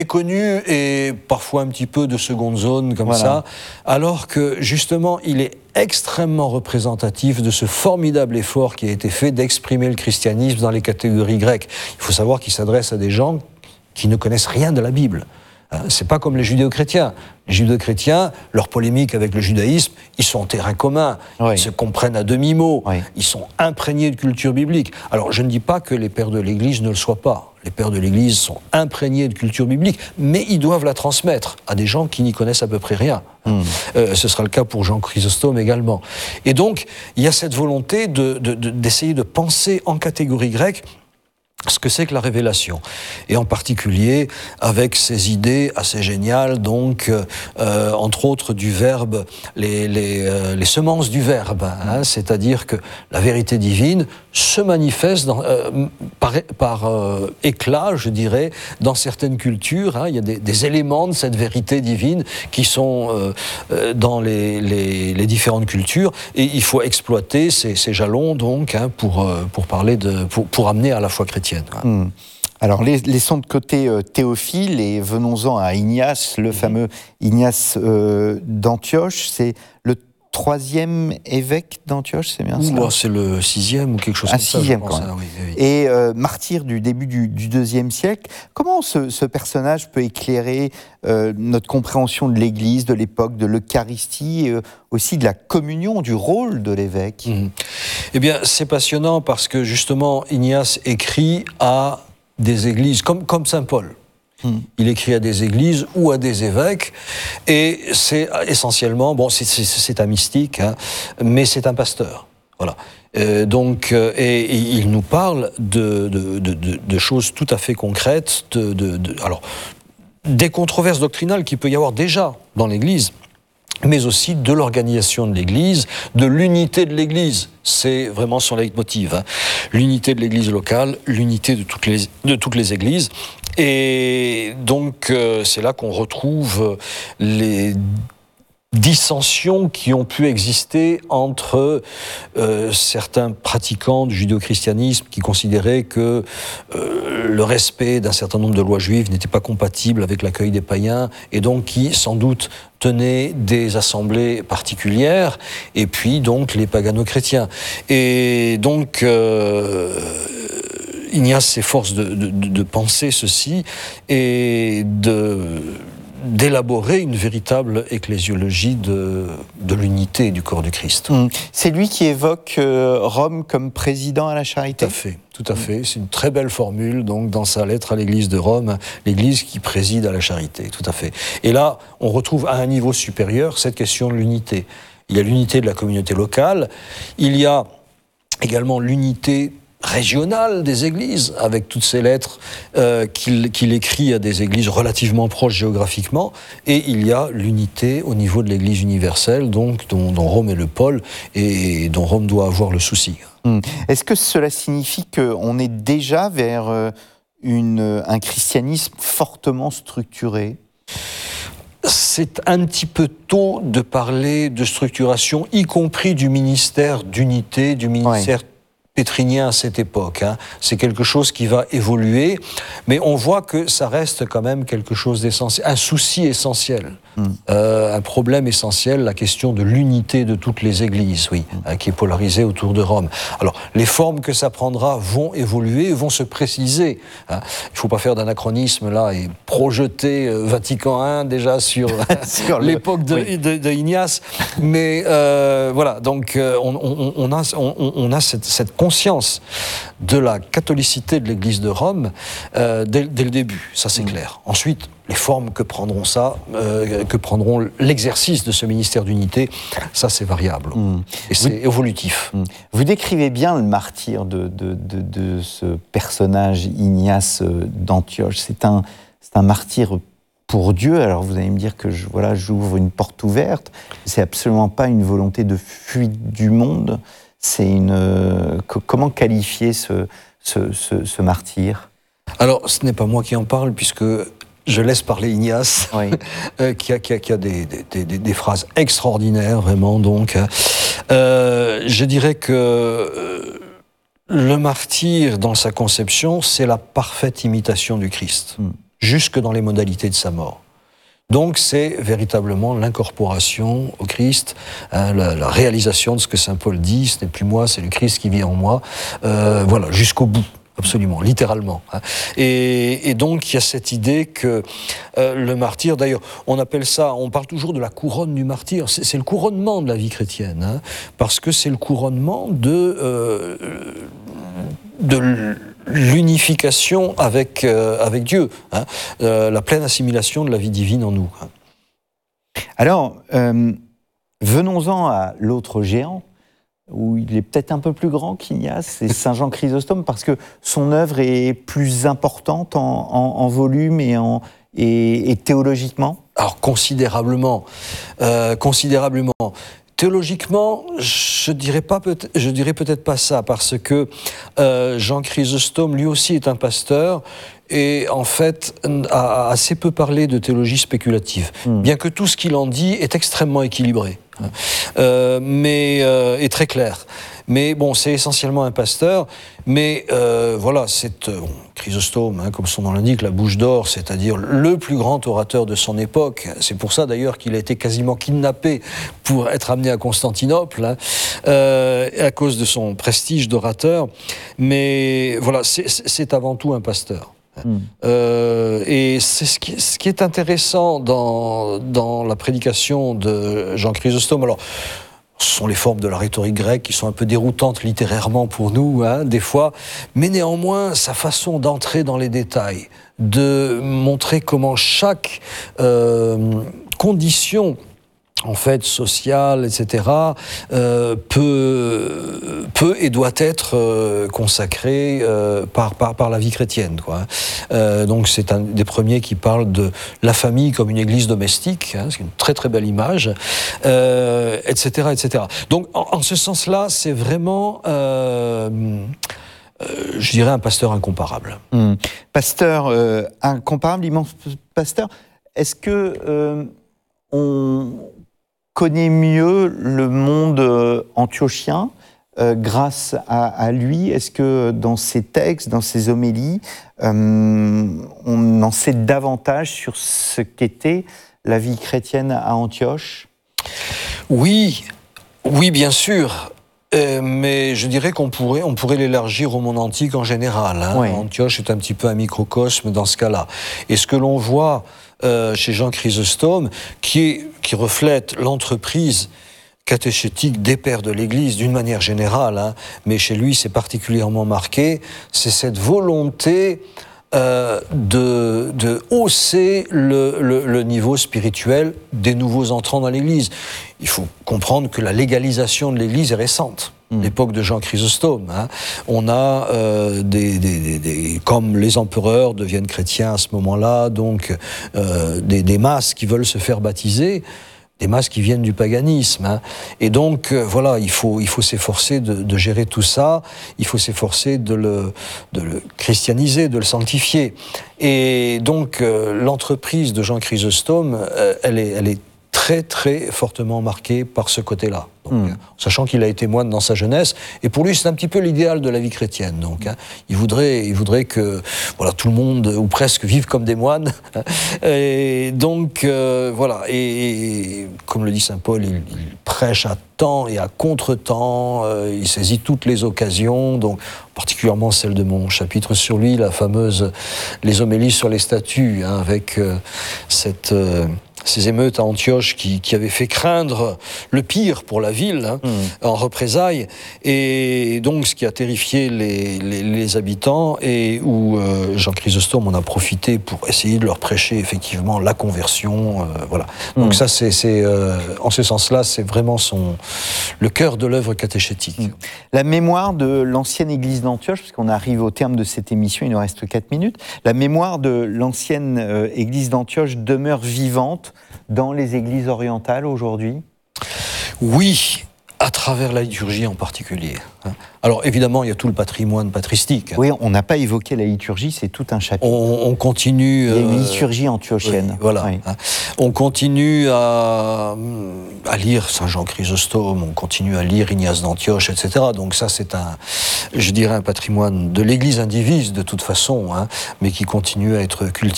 connu et parfois un petit peu de seconde zone comme ça, alors que justement il est extrêmement représentatif de ce formidable effort qui a été fait d'exprimer le christianisme dans les catégories grecques. Il faut savoir qu'il s'adresse à des gens qui ne connaissent rien de la Bible. C'est pas comme les judéo-chrétiens. Les judéo-chrétiens, leur polémique avec le judaïsme, ils sont en terrain commun, ils se comprennent à demi-mot, ils sont imprégnés de culture biblique. Alors je ne dis pas que les pères de l'Église ne le soient pas. Les pères de l'Église sont imprégnés de culture biblique, mais ils doivent la transmettre à des gens qui n'y connaissent à peu près rien. Ce sera le cas pour Jean Chrysostome également. Et donc, il y a cette volonté d'essayer de penser en catégorie grecque ce que c'est que la révélation, et en particulier avec ces idées assez géniales, donc entre autres du verbe, les semences du verbe, c'est-à-dire que la vérité divine se manifeste par éclat, je dirais, dans certaines cultures. Il y a des éléments de cette vérité divine qui sont dans les différentes cultures, et il faut exploiter ces jalons donc pour parler pour amener à la foi chrétienne. Alors, laissons de côté Théophile et venons-en à Ignace, le fameux Ignace d'Antioche. C'est le 3e évêque d'Antioche, c'est bien ça? C'est le 6e ou quelque chose comme ça. 6e, quand même. Oui. Et martyr du début du 2e siècle. Comment ce personnage peut éclairer notre compréhension de l'Église, de l'époque, de l'Eucharistie, et aussi de la communion, du rôle de l'évêque? Eh bien, c'est passionnant parce que justement, Ignace écrit à des églises, comme saint Paul. Il écrit à des églises ou à des évêques, et c'est essentiellement, c'est un mystique, mais c'est un pasteur. Voilà. Et il nous parle de choses tout à fait concrètes, alors, des controverses doctrinales qu'il peut y avoir déjà dans l'Église, mais aussi de l'organisation de l'Église, de l'unité de l'Église. C'est vraiment son leitmotiv. L'unité de l'Église locale, l'unité de toutes les Églises. Et donc, c'est là qu'on retrouve les dissensions qui ont pu exister entre certains pratiquants du judéo-christianisme qui considéraient que le respect d'un certain nombre de lois juives n'était pas compatible avec l'accueil des païens, et donc qui, sans doute, tenaient des assemblées particulières, et puis donc les pagano-chrétiens. Et donc Ignace s'efforce de penser ceci et d'élaborer une véritable ecclésiologie de l'unité du corps du Christ. C'est lui qui évoque Rome comme président à la charité? Tout à fait. C'est une très belle formule, donc, dans sa lettre à l'église de Rome, l'église qui préside à la charité, tout à fait. Et là, on retrouve à un niveau supérieur cette question de l'unité. Il y a l'unité de la communauté locale, il y a également l'unité régionale des églises, avec toutes ces lettres qu'il écrit à des églises relativement proches géographiquement, et il y a l'unité au niveau de l'église universelle, donc dont Rome est le pôle, et dont Rome doit avoir le souci. Est-ce que cela signifie qu'on est déjà vers un christianisme fortement structuré? C'est un petit peu tôt de parler de structuration, y compris du ministère d'unité, du ministère pétrinien à cette époque. C'est quelque chose qui va évoluer, mais on voit que ça reste quand même quelque chose d'essentiel, un souci essentiel, un problème essentiel, la question de l'unité de toutes les églises, qui est polarisée autour de Rome. Alors, les formes que ça prendra vont évoluer, vont se préciser. Il ne faut pas faire d'anachronisme là et projeter Vatican I déjà sur l'époque de Ignace, mais voilà, donc on a cette conscience de la catholicité de l'Église de Rome dès le début, ça c'est clair. Ensuite, les formes que prendront l'exercice de ce ministère d'unité, ça c'est variable. Et c'est évolutif. Vous décrivez bien le martyr de ce personnage Ignace d'Antioche. C'est un martyr pour Dieu. Alors vous allez me dire que j'ouvre une porte ouverte. C'est absolument pas une volonté de fuite du monde. Comment qualifier ce martyr? Alors, ce n'est pas moi qui en parle, puisque je laisse parler Ignace, qui a des phrases extraordinaires, vraiment. Donc, je dirais que le martyr, dans sa conception, c'est la parfaite imitation du Christ. jusque dans les modalités de sa mort. Donc c'est véritablement l'incorporation au Christ, hein, la réalisation de ce que saint Paul dit, ce n'est plus moi, c'est le Christ qui vit en moi, voilà, jusqu'au bout. Absolument, littéralement. Hein. Et donc il y a cette idée que le martyr, d'ailleurs, on appelle ça, on parle toujours de la couronne du martyr, c'est le couronnement de la vie chrétienne, hein, parce que c'est le couronnement de l'unification avec Dieu, hein, la pleine assimilation de la vie divine en nous. Hein. Alors, venons-en à l'autre géant, où il est peut-être un peu plus grand qu'Ignace, c'est saint Jean Chrysostome, parce que son œuvre est plus importante en volume et théologiquement. Alors considérablement. Théologiquement, je dirais peut-être pas ça, parce que Jean Chrysostome, lui aussi, est un pasteur, et en fait a assez peu parlé de théologie spéculative, bien que tout ce qu'il en dit est extrêmement équilibré, et très clair. Mais bon, c'est essentiellement un pasteur, mais voilà, c'est Chrysostome, hein, comme son nom l'indique, la bouche d'or, c'est-à-dire le plus grand orateur de son époque. C'est pour ça d'ailleurs qu'il a été quasiment kidnappé pour être amené à Constantinople, hein, à cause de son prestige d'orateur. Mais voilà, c'est avant tout un pasteur. Et c'est ce qui est intéressant dans la prédication de Jean Chrysostome. Alors, ce sont les formes de la rhétorique grecque qui sont un peu déroutantes littérairement pour nous, hein, des fois, mais néanmoins, sa façon d'entrer dans les détails, de montrer comment chaque condition, en fait, sociale, etc., peut et doit être consacrée par la vie chrétienne, quoi. Donc c'est un des premiers qui parle de la famille comme une église domestique, hein, c'est une très très belle image, etc., etc. Donc en ce sens-là, c'est vraiment, je dirais, un pasteur incomparable. Pasteur incomparable, immense pasteur. Est-ce que on connaît mieux le monde antiochien grâce à lui? Est-ce que dans ses textes, dans ses homélies, on en sait davantage sur ce qu'était la vie chrétienne à Antioche? Oui, bien sûr. Mais je dirais qu'on pourrait l'élargir au monde antique en général. Hein. Oui. Antioche est un petit peu un microcosme dans ce cas-là. Et ce que l'on voit chez Jean Chrysostome, qui reflète l'entreprise catéchétique des pères de l'Église d'une manière générale, hein, mais chez lui c'est particulièrement marqué, c'est cette volonté de hausser le niveau spirituel des nouveaux entrants dans l'Église. Il faut comprendre que la légalisation de l'Église est récente. L'époque de Jean Chrysostome. Hein. On a comme les empereurs deviennent chrétiens à ce moment-là, donc des masses qui veulent se faire baptiser, des masses qui viennent du paganisme. Hein. Et donc, voilà, il faut s'efforcer de gérer tout ça, il faut s'efforcer de le christianiser, de le sanctifier. Et donc, l'entreprise de Jean Chrysostome, elle est très, très fortement marquée par ce côté-là. Donc, sachant qu'il a été moine dans sa jeunesse, et pour lui, c'est un petit peu l'idéal de la vie chrétienne. Donc, hein, il voudrait que voilà, tout le monde, ou presque, vive comme des moines. Et donc, voilà. Et comme le dit saint Paul, il prêche à temps et à contre-temps, il saisit toutes les occasions, donc particulièrement celle de mon chapitre sur lui, la fameuse les homélies sur les statues, hein, avec ces émeutes à Antioche qui avaient fait craindre le pire pour la ville, hein, en représailles, et donc ce qui a terrifié les habitants, et où Jean Chrysostome en a profité pour essayer de leur prêcher effectivement la conversion, voilà. Donc ça, c'est en ce sens-là, c'est vraiment le cœur de l'œuvre catéchétique. La mémoire de l'ancienne église d'Antioche, parce qu'on arrive au terme de cette émission, il nous reste 4 minutes, la mémoire de l'ancienne église d'Antioche demeure vivante dans les églises orientales aujourd'hui? Oui, à travers la liturgie en particulier. Alors évidemment, il y a tout le patrimoine patristique. Oui, on n'a pas évoqué la liturgie, c'est tout un chapitre. On continue... Il y a une liturgie antiochienne. Oui, voilà. Oui. On continue à lire Saint Jean Chrysostome, on continue à lire Ignace d'Antioche, etc. Donc ça, c'est je dirais, un patrimoine de l'Église indivise de toute façon, hein, mais qui continue à être cultivé.